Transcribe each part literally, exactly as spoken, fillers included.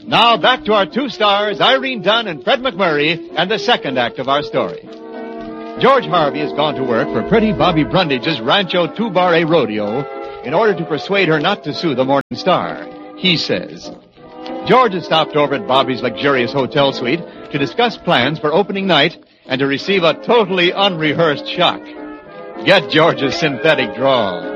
Now back to our two stars, Irene Dunn and Fred McMurray, and the second act of our story. George Harvey has gone to work for pretty Bobby Brundage's Rancho Two Bar A Rodeo in order to persuade her not to sue the Morning Star. He says, George has stopped over at Bobby's luxurious hotel suite to discuss plans for opening night and to receive a totally unrehearsed shock. Get George's synthetic drawl.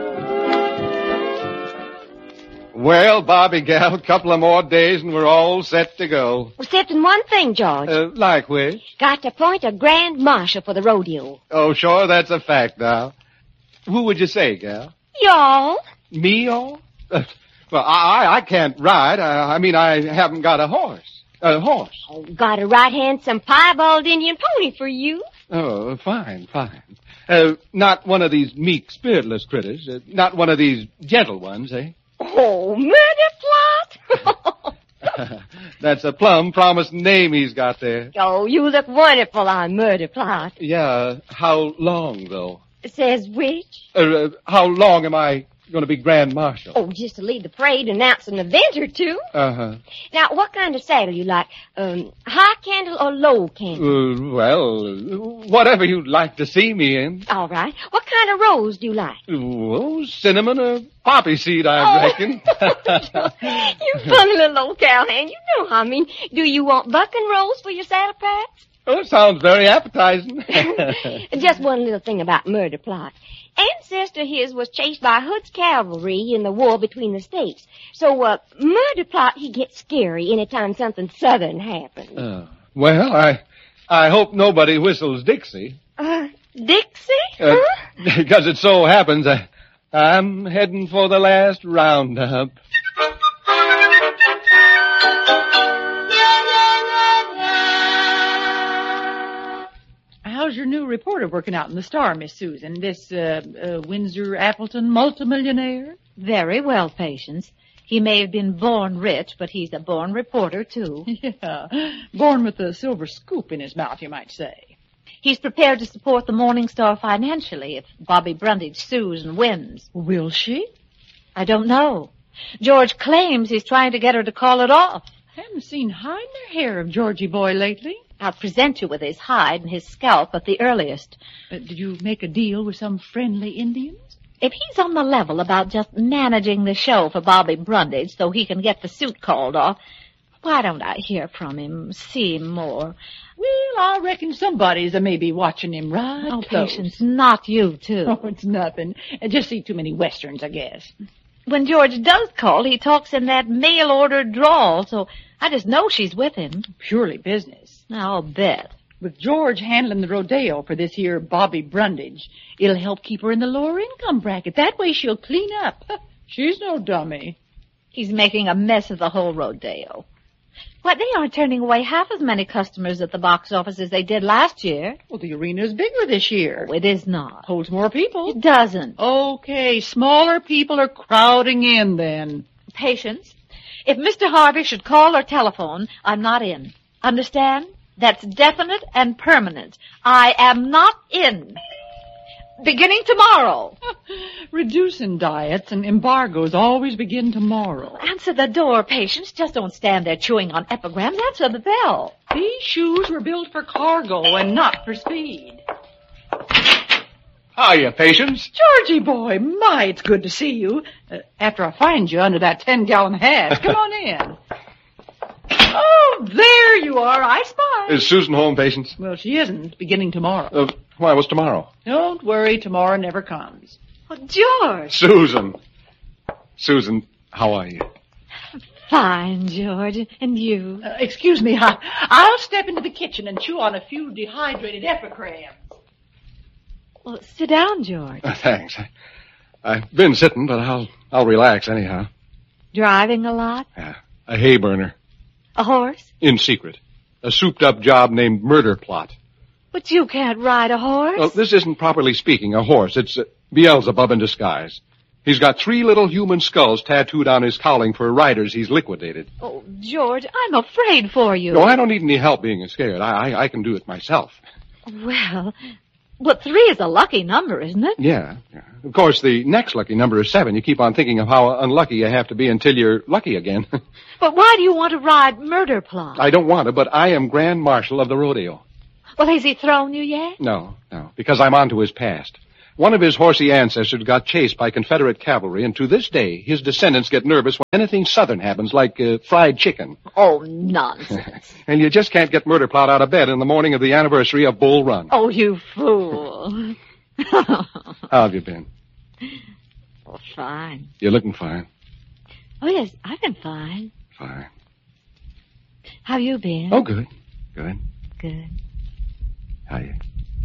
Well, Bobby, gal, a couple of more days and we're all set to go. Except in one thing, George. Uh, like which? Got to appoint a grand marshal for the rodeo. Oh, sure, that's a fact now. Who would you say, gal? Y'all. Me, all? Uh, well, I I can't ride. I, I mean, I haven't got a horse. A horse. Oh, got a right handsome piebald Indian pony for you. Oh, fine, fine. Uh, not one of these meek, spiritless critters. Uh, not one of these gentle ones, eh? Oh, murder plot! That's a plum promised name he's got there. Oh, you look wonderful on murder plot. Yeah, how long, though? Says which? Uh, uh, how long am I going to be Grand Marshal? Oh, just to lead the parade and announce an event or two. Uh-huh. Now, what kind of saddle you like? Um, high candle or low candle? Uh, well, whatever you'd like to see me in. All right. What kind of rose do you like? Oh, cinnamon or poppy seed, I oh. reckon. You funny little old cowhand. You know how I mean. Do you want buck and rose for your saddle packs? Oh, sounds very appetizing. Just one little thing about murder plot. Ancestor his was chased by Hood's cavalry in the war between the states. So, uh, murder plot, he gets scary anytime something southern happens. Uh, well, I I hope nobody whistles Dixie. Uh, Dixie? Uh, huh? Because it so happens I, I'm heading for the last roundup. How's your new reporter working out in the Star, Miss Susan? This, uh, uh, Windsor Appleton multimillionaire? Very well, Patience. He may have been born rich, but he's a born reporter, too. Yeah, born with a silver scoop in his mouth, you might say. He's prepared to support the Morning Star financially if Bobby Brundage sues and wins. Will she? I don't know. George claims he's trying to get her to call it off. I haven't seen hide nor hair of Georgie boy lately. I'll present you with his hide and his scalp at the earliest. Uh, did you make a deal with some friendly Indians? If he's on the level about just managing the show for Bobby Brundage so he can get the suit called off, why don't I hear from him, see him more? Well, I reckon somebody's a maybe watching him right Oh, close. Patience, not you, too. Oh, it's nothing. I just see too many westerns, I guess. When George does call, he talks in that mail-order drawl, so I just know she's with him. Purely business. I'll bet. With George handling the rodeo for this here Bobby Brundage, it'll help keep her in the lower income bracket. That way she'll clean up. She's no dummy. He's making a mess of the whole rodeo. Why, they aren't turning away half as many customers at the box office as they did last year. Well, the arena's bigger this year. Oh, it is not. Holds more people. It doesn't. Okay, smaller people are crowding in then. Patience. If Mister Harvey should call or telephone, I'm not in. Understand? That's definite and permanent. I am not in. Beginning tomorrow. Reducing diets and embargoes always begin tomorrow. Answer the door, Patience. Just don't stand there chewing on epigrams. Answer the bell. These shoes were built for cargo and not for speed. Hiya, Patience. Georgie boy, my, it's good to see you. Uh, after I find you under that ten-gallon hat. Come on in. Oh, there you are. I spy. Is Susan home, Patience? Well, she isn't. Beginning tomorrow. Uh, why, what's tomorrow? Don't worry. Tomorrow never comes. Well, George. Susan. Susan, how are you? Fine, George. And you? Uh, excuse me. I, I'll step into the kitchen and chew on a few dehydrated epigrams. Well, sit down, George. Uh, thanks. I, I've been sitting, but I'll I'll relax anyhow. Driving a lot? Yeah, a hay burner. A horse? In secret. A souped-up job named Murder Plot. But you can't ride a horse. Well, this isn't properly speaking a horse. It's uh, Beelzebub in disguise. He's got three little human skulls tattooed on his cowling for riders he's liquidated. Oh, George, I'm afraid for you. No, I don't need any help being scared. I, I, I can do it myself. Well, Well, three is a lucky number, isn't it? Yeah, yeah. Of course, the next lucky number is seven. You keep on thinking of how unlucky you have to be until you're lucky again. But why do you want to ride Murder Plot? I don't want to, but I am Grand Marshal of the rodeo. Well, has he thrown you yet? No, no, because I'm on to his past. One of his horsey ancestors got chased by Confederate cavalry, and to this day, his descendants get nervous when anything Southern happens, like uh, fried chicken. Oh, nonsense. And you just can't get Murder Plot out of bed in the morning of the anniversary of Bull Run. Oh, you fool. How have you been? Oh, fine. You're looking fine. Oh, yes, I've been fine. Fine. How you been? Oh, good. Good. Good. How you?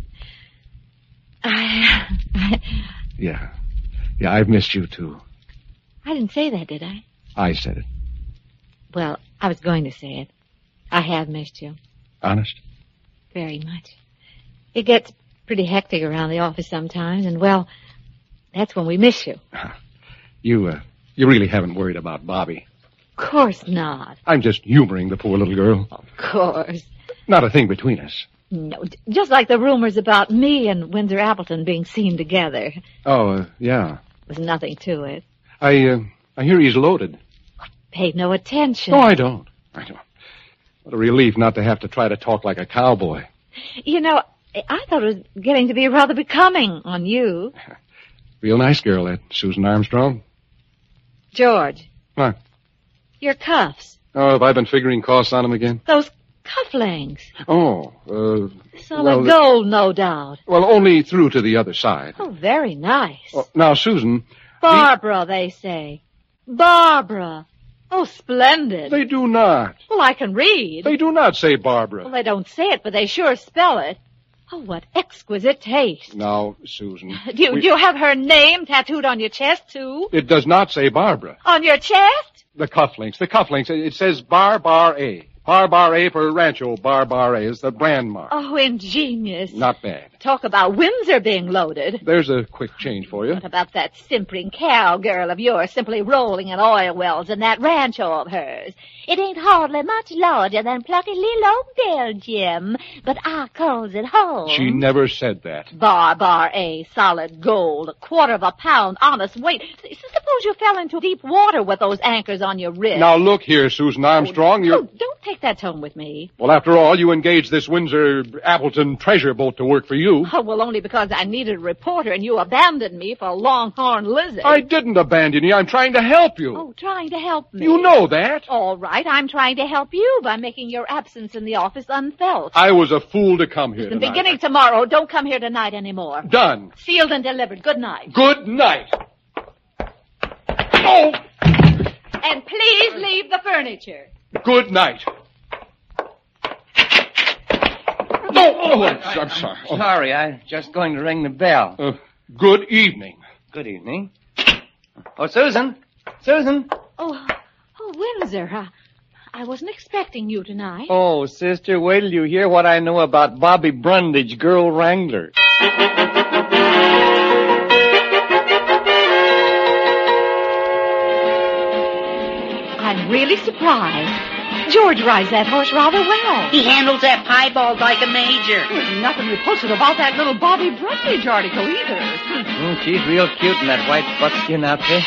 I... Yeah. Yeah, I've missed you, too. I didn't say that, did I? I said it. Well, I was going to say it. I have missed you. Honest? Very much. It gets pretty hectic around the office sometimes, and, well, that's when we miss you. You, uh, you really haven't worried about Bobby. Of course not. I'm just humoring the poor little girl. Of course. Not a thing between us. No, just like the rumors about me and Windsor Appleton being seen together. Oh, uh, yeah. There's nothing to it. I, uh, I hear he's loaded. Paid no attention. No, I don't. I don't. What a relief not to have to try to talk like a cowboy. You know, I thought it was getting to be rather becoming on you. Real nice girl, that Susan Armstrong. George. What? Your cuffs. Oh, have I been figuring costs on them again? Those cufflinks. Oh, uh... Solid well, gold, no doubt. Well, only through to the other side. Oh, very nice. Oh, now, Susan... Barbara, the... they say. Barbara. Oh, splendid. They do not. Well, I can read. They do not say Barbara. Well, they don't say it, but they sure spell it. Oh, what exquisite taste. Now, Susan... Do you, we... do you have her name tattooed on your chest, too? It does not say Barbara. On your chest? The cufflinks. The cufflinks. It says Bar Bar A. Bar Bar A for Rancho. Bar Bar A is the brand mark. Oh, ingenious. Not bad. Talk about Windsor being loaded. There's a quick change for you. What about that simpering cowgirl of yours simply rolling in oil wells in that rancho of hers? It ain't hardly much larger than plucky little old Belgium, but I calls it home. She never said that. Bar Bar A, solid gold, a quarter of a pound, honest weight. S- suppose you fell into deep water with those anchors on your wrist. Now, look here, Susan Armstrong. Oh, You're... don't, don't take that tone with me. Well, after all, you engaged this Windsor Appleton treasure boat to work for you. Oh, well, only because I needed a reporter and you abandoned me for a longhorn lizard. I didn't abandon you. I'm trying to help you. Oh, trying to help me. You know that. All right, I'm trying to help you by making your absence in the office unfelt. I was a fool to come here Listen, tonight. beginning tomorrow, don't come here tonight anymore. Done. Sealed and delivered. Good night. Good night. Oh! And please leave the furniture. Good night. No, oh, I'm, I'm sorry. Oh. Sorry, I was just going to ring the bell. Uh, good evening. Good evening. Oh, Susan. Susan. Oh, oh, Windsor, I, I wasn't expecting you tonight. Oh, sister, wait till you hear what I know about Bobby Brundage, Girl Wrangler. I'm really surprised. George rides that horse rather well. He handles that piebald like a major. There's nothing repulsive about that little Bobby Brundage article either. Mm, she's real cute in that white buckskin outfit.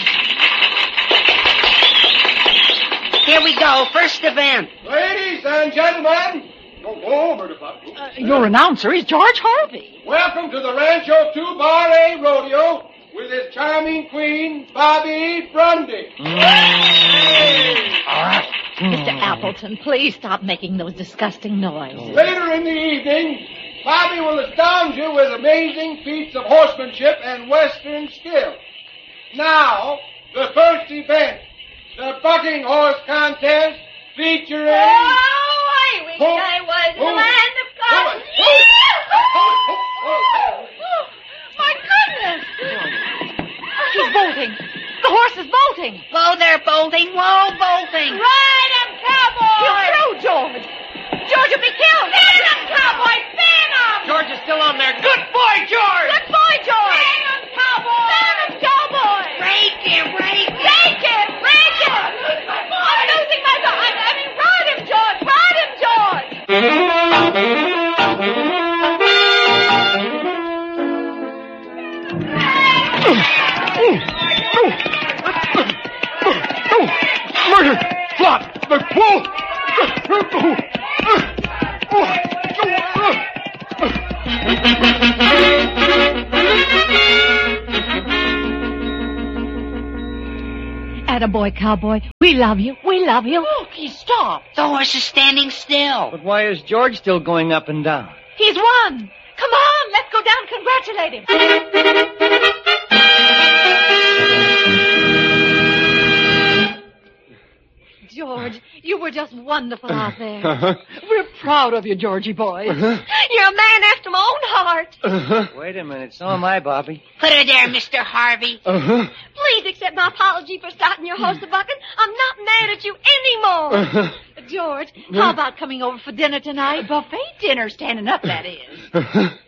Here we go, first event. Ladies and gentlemen. Oh, over the Uh, your announcer is George Harvey. Welcome to the Rancho Two Bar A Rodeo with his charming queen, Bobby Brundage. Mister Appleton, please stop making those disgusting noises. Later in the evening, Bobby will astound you with amazing feats of horsemanship and western skill. Now, the first event, the bucking horse contest featuring... Oh, I wish Who- I was in who- the land of who- cotton. who- Oh, my goodness! He's bolting. The horse is bolting. Whoa there, bolting, whoa, bolting. Ride 'em, cowboy! He'll throw George. George will be killed. Spin 'em, cowboy! Spin 'em! George is still on there. Good boy, George! Good boy, George. Spin 'em, cowboy! Spin 'em, cowboy! Break him, break him. Break him! Break him! I'm losing my... I, I mean, ride him, George! Ride him, George! Attaboy, cowboy. We love you. We love you. Look, he stopped. The horse is standing still. But why is George still going up and down? He's won. Come on, let's go down and congratulate him. George, you were just wonderful out there. Uh-huh. We're proud of you, Georgie boy. Uh-huh. You're a man after my own heart. Uh-huh. Wait a minute. So am I, Bobby. Put her there, Mister Harvey. Uh-huh. Please accept my apology for starting your horse a bucking. I'm not mad at you anymore. Uh-huh. George, how about coming over for dinner tonight? Buffet dinner standing up, that is. Uh-huh.